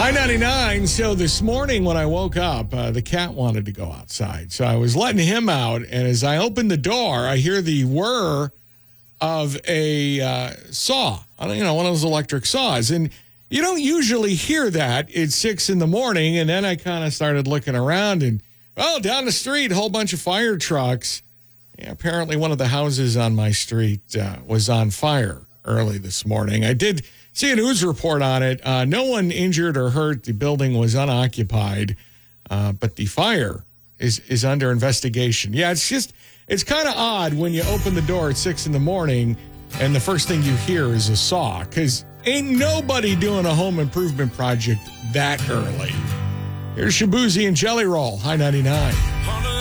High 99. So this morning when I woke up, the cat wanted to go outside. So I was letting him out. And as I opened the door, I hear the whir of a saw, one of those electric saws. And you don't usually hear that at 6 in the morning. And then I kind of started looking around and, down the street, a whole bunch of fire trucks. Yeah, apparently one of the houses on my street was on fire early this morning. I did see a news report on it. No one injured or hurt. The building was unoccupied, but the fire is under investigation. Yeah, it's kind of odd when you open the door at 6 in the morning and the first thing you hear is a saw, because ain't nobody doing a home improvement project that early. Here's Shabuzi and Jelly Roll, High 99.